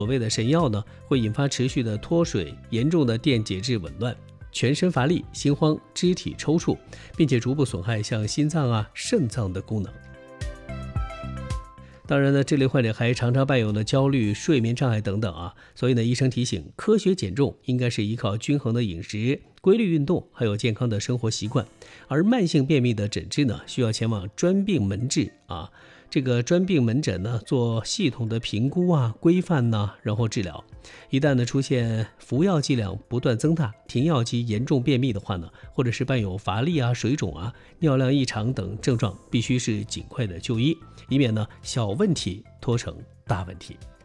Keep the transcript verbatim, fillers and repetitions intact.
所谓的神药呢，会引发持续的脱水、严重的电解质紊乱、全身乏力、心慌、肢体抽搐，并且逐步损害像心脏啊、肾脏的功能。当然呢，这类患者还常常伴有呢焦虑、睡眠障碍等等啊，所以呢，医生提醒，科学减重应该是依靠均衡的饮食、规律运动，还有健康的生活习惯。而慢性便秘的诊治呢，需要前往专病门治啊，这个专病门诊呢，做系统的评估啊、规范呢，然后治疗。一旦呢出现服药剂量不断增大、停药及严重便秘的话呢，或者是伴有乏力啊、水肿啊、尿量异常等症状，必须是尽快的就医，以免呢小问题拖成大问题。